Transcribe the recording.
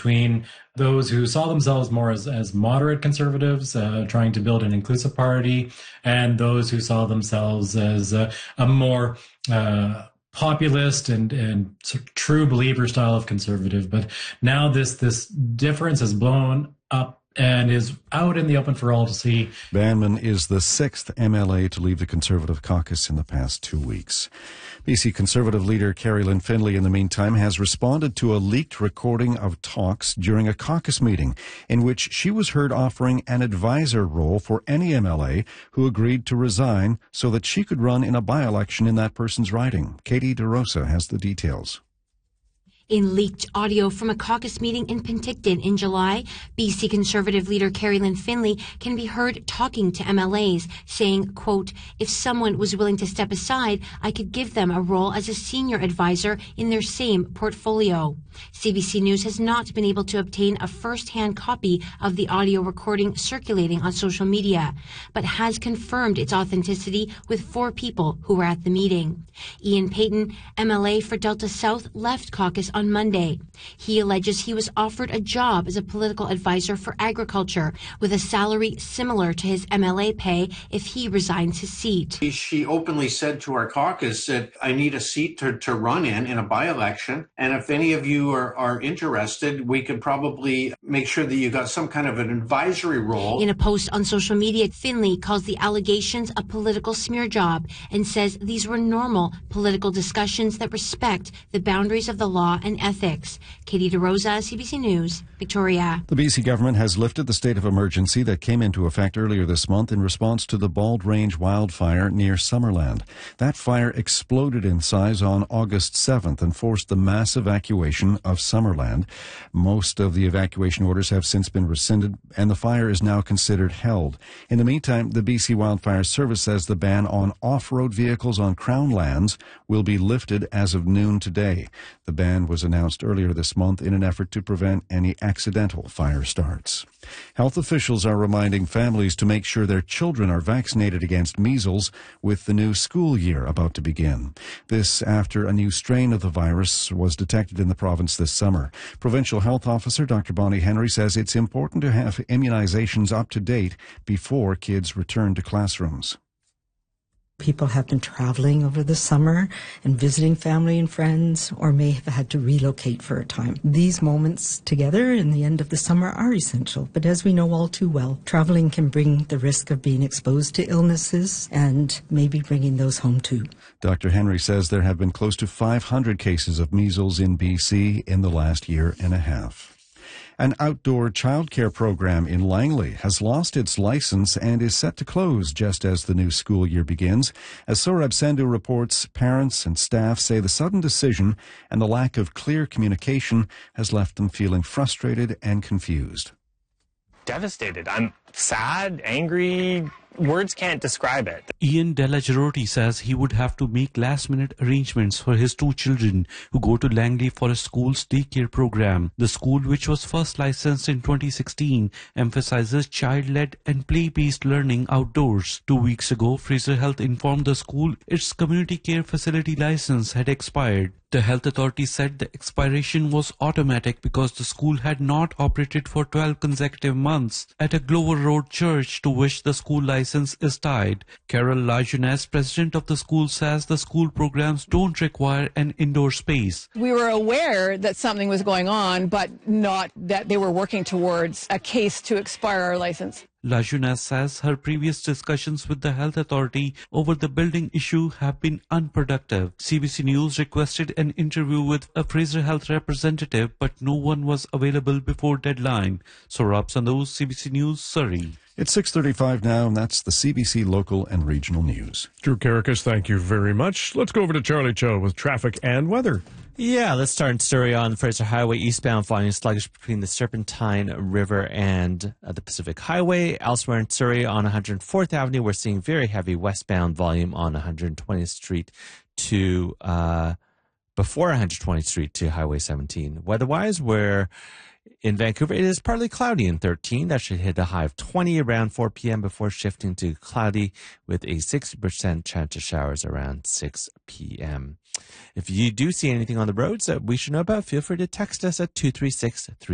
between those who saw themselves more as moderate conservatives, trying to build an inclusive party, and those who saw themselves as a more populist and sort of true believer style of conservative. But now this difference has blown up and is out in the open for all to see. Banman is the sixth MLA to leave the Conservative caucus in the past 2 weeks. BC Conservative leader Carrie Lynn Findlay, in the meantime, has responded to a leaked recording of talks during a caucus meeting in which she was heard offering an advisor role for any MLA who agreed to resign so that she could run in a by-election in that person's riding. Katie DeRosa has the details. In leaked audio from a caucus meeting in Penticton in July, BC Conservative leader Carrie Lynn Findlay can be heard talking to MLAs, saying, quote, "If someone was willing to step aside, I could give them a role as a senior advisor in their same portfolio." CBC News has not been able to obtain a first-hand copy of the audio recording circulating on social media, but has confirmed its authenticity with 4 people who were at the meeting. Ian Payton, MLA for Delta South, left caucus on Monday. He alleges he was offered a job as a political advisor for agriculture with a salary similar to his MLA pay if he resigns his seat. She openly said to our caucus that I need a seat to run in a by-election, and if any of you are interested, we could probably make sure that you got some kind of an advisory role. In a post on social media, Findlay calls the allegations a political smear job and says these were normal political discussions that respect the boundaries of the law and ethics. Katie DeRosa, CBC News, Victoria. The BC government has lifted the state of emergency that came into effect earlier this month in response to the Bald Range wildfire near Summerland. That fire exploded in size on August 7th and forced the mass evacuation of Summerland. Most of the evacuation orders have since been rescinded, and the fire is now considered held. In the meantime, the BC Wildfire Service says the ban on off-road vehicles on Crown lands will be lifted as of noon today. The ban was announced earlier this month in an effort to prevent any accidental fire starts. Health officials are reminding families to make sure their children are vaccinated against measles with the new school year about to begin. This after a new strain of the virus was detected in the province this summer. Provincial Health Officer Dr. Bonnie Henry says it's important to have immunizations up to date before kids return to classrooms. People have been traveling over the summer and visiting family and friends, or may have had to relocate for a time. These moments together in the end of the summer are essential, but as we know all too well, traveling can bring the risk of being exposed to illnesses and maybe bringing those home too. Dr. Henry says there have been close to 500 cases of measles in BC in the last year and a half. An outdoor childcare program in Langley has lost its license and is set to close just as the new school year begins. As Saurabh Sandhu reports, parents and staff say the sudden decision and the lack of clear communication has left them feeling frustrated and confused. Devastated. I'm sad, angry. Words can't describe it. Ian Delagirotti says he would have to make last-minute arrangements for his 2 children who go to Langley for a school's daycare program. The school, which was first licensed in 2016, emphasizes child-led and play-based learning outdoors. 2 weeks ago, Fraser Health informed the school its community care facility license had expired. The health authority said the expiration was automatic because the school had not operated for 12 consecutive months at a Glover Road church to which the school license is tied. Carol Lajeunesse, president of the school, says the school programs don't require an indoor space. We were aware that something was going on, but not that they were working towards a case to expire our license. Lajeunesse says her previous discussions with the health authority over the building issue have been unproductive. CBC News requested an interview with a Fraser Health representative, but no one was available before deadline. Saurabh Sandhu, CBC News, Surrey. It's 6:35 now, and that's the CBC local and regional news. Drew Caracas, thank you very much. Let's go over to Charlie Cho with traffic and weather. Yeah, let's start in Surrey on the Fraser Highway eastbound, finding sluggish between the Serpentine River and the Pacific Highway. Elsewhere in Surrey on 104th Avenue, we're seeing very heavy westbound volume on 120th Street to before 120th Street to Highway 17. Weather-wise, we're in Vancouver, it is partly cloudy in 13. That should hit a high of 20 around 4 p.m. before shifting to cloudy with a 60% chance of showers around 6 p.m. If you do see anything on the roads that we should know about, feel free to text us at 236-3.